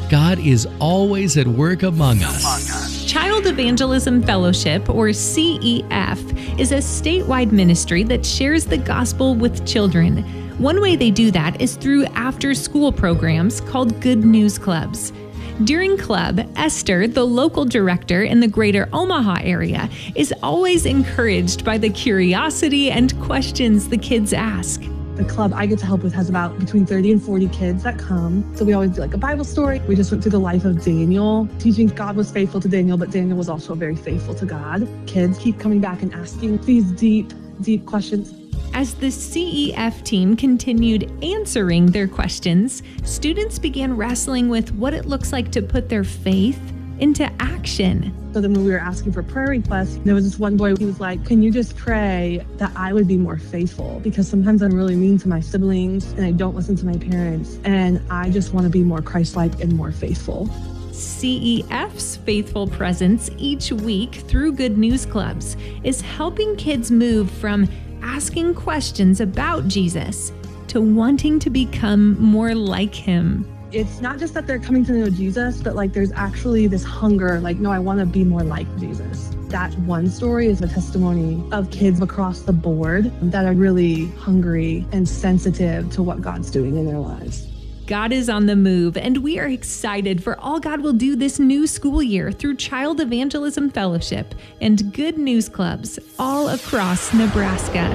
God is always at work among us. Child Evangelism Fellowship, or CEF, is a statewide ministry that shares the gospel with children. One way they do that is through after-school programs called Good News Clubs. During club, Esther, the local director in the greater Omaha area, is always encouraged by the curiosity and questions the kids ask. The club I get to help with has about between 30 and 40 kids that come. So we always do like a Bible story. We just went through the life of Daniel, teaching God was faithful to Daniel, but Daniel was also very faithful to God. Kids keep coming back and asking these deep questions. As the CEF team continued answering their questions, students began wrestling with what it looks like to put their faith into action. So then when we were asking for prayer requests, there was this one boy, he was like, can you just pray that I would be more faithful? Because sometimes I'm really mean to my siblings and I don't listen to my parents. And I just want to be more Christ-like and more faithful. CEF's faithful presence each week through Good News Clubs is helping kids move from asking questions about Jesus to wanting to become more like him. It's not just that they're coming to know Jesus, but like there's actually this hunger, like, no, I want to be more like Jesus. That one story is a testimony of kids across the board that are really hungry and sensitive to what God's doing in their lives. God is on the move, and we are excited for all God will do this new school year through Child Evangelism Fellowship and Good News Clubs all across Nebraska.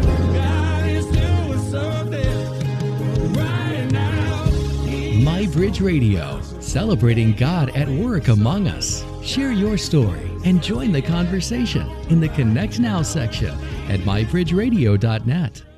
MyBridge Radio, celebrating God at work among us. Share your story and join the conversation in the Connect Now section at mybridgeradio.net.